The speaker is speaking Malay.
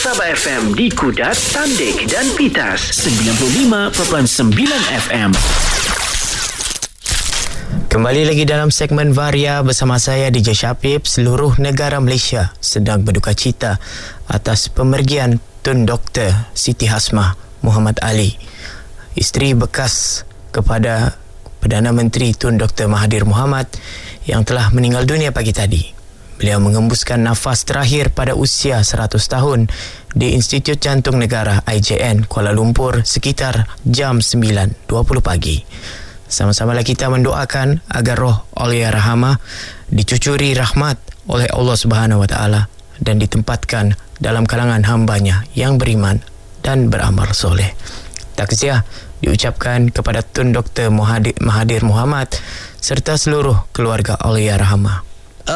Sabah FM di Kudat, Tandik dan Pitas 95.9 FM. Kembali lagi dalam segmen Varia bersama saya DJ Syapib. Seluruh negara Malaysia sedang berduka cita atas pemergian Tun Dr. Siti Hasmah Muhammad Ali, isteri bekas kepada Perdana Menteri Tun Dr. Mahathir Mohamad yang telah meninggal dunia pagi tadi. Beliau mengembuskan nafas terakhir pada usia 100 tahun di Institut Jantung Negara IJN Kuala Lumpur sekitar jam 9.20 pagi. Sama-samalah kita mendoakan agar roh Allahyarhamah dicucuri rahmat oleh Allah Subhanahu Wa Taala dan ditempatkan dalam kalangan hambanya yang beriman dan beramal soleh. Takziah diucapkan kepada Tun Dr. Mahathir Mohamad serta seluruh keluarga Allahyarhamah.